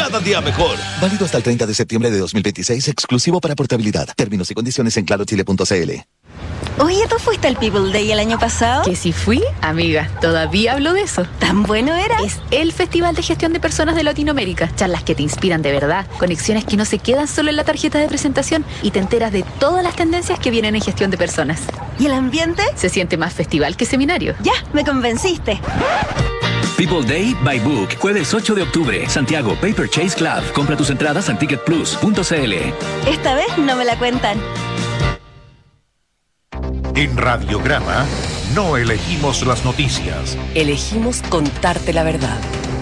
cada día mejor. Válido hasta el 30 de septiembre de 2026, exclusivo para portabilidad. Términos y condiciones en clarochile.cl. Oye, ¿tú fuiste al People Day el año pasado? ¿Que si fui? Amiga, todavía hablo de eso. ¿Tan bueno era? Es el Festival de Gestión de Personas de Latinoamérica. Charlas que te inspiran de verdad, conexiones que no se quedan solo en la tarjeta de presentación y te enteras de todas las tendencias que vienen en gestión de personas. ¿Y el ambiente? Se siente más festival que seminario. Ya, me convenciste. People Day by Book, jueves 8 de octubre, Santiago Paper Chase Club. Compra tus entradas en ticketplus.cl. Esta vez no me la cuentan. En Radiograma no elegimos las noticias. Elegimos contarte la verdad.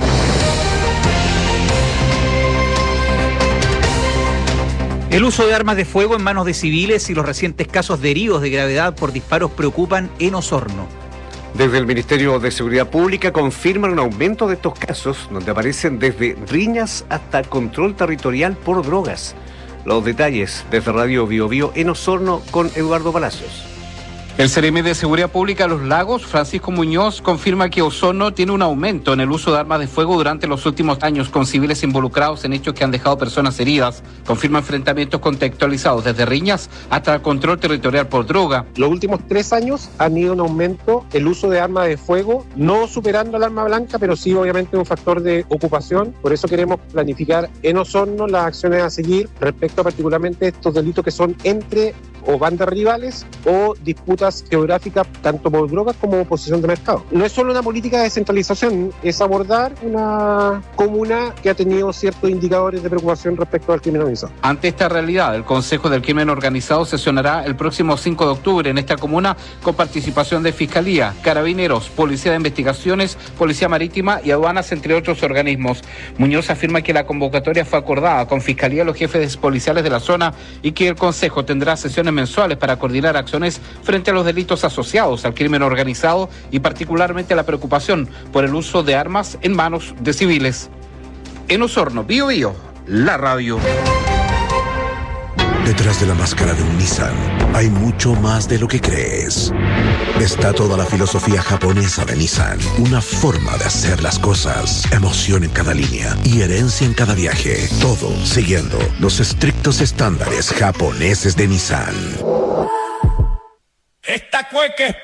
El uso de armas de fuego en manos de civiles y los recientes casos de heridos de gravedad por disparos preocupan en Osorno. Desde el Ministerio de Seguridad Pública confirman un aumento de estos casos, donde aparecen desde riñas hasta control territorial por drogas. Los detalles desde Radio Bio Bio en Osorno con Eduardo Palacios. El CEREMI de Seguridad Pública Los Lagos, Francisco Muñoz, confirma que Osorno tiene un aumento en el uso de armas de fuego durante los últimos años, con civiles involucrados en hechos que han dejado personas heridas. Confirma enfrentamientos contextualizados desde riñas hasta el control territorial por droga. Los últimos 3 años han ido en aumento el uso de armas de fuego, no superando el arma blanca, pero sí obviamente un factor de ocupación. Por eso queremos planificar en Osorno las acciones a seguir respecto a particularmente estos delitos que son entre o bandas rivales o disputas geográficas tanto por drogas como posesión de mercado. No es solo una política de descentralización, es abordar una comuna que ha tenido ciertos indicadores de preocupación respecto al crimen organizado. Ante esta realidad, el Consejo del Crimen Organizado sesionará el próximo 5 de octubre en esta comuna con participación de Fiscalía, Carabineros, Policía de Investigaciones, Policía Marítima y Aduanas, entre otros organismos. Muñoz afirma que la convocatoria fue acordada con Fiscalía, los jefes policiales de la zona y que el Consejo tendrá sesiones mensuales para coordinar acciones frente a los delitos asociados al crimen organizado y particularmente la preocupación por el uso de armas en manos de civiles. En Osorno, Bio Bio, la radio. Detrás de la máscara de un Nissan hay mucho más de lo que crees. Está toda la filosofía japonesa de Nissan, una forma de hacer las cosas, emoción en cada línea y herencia en cada viaje, todo siguiendo los estrictos estándares japoneses de Nissan. Esta cueca es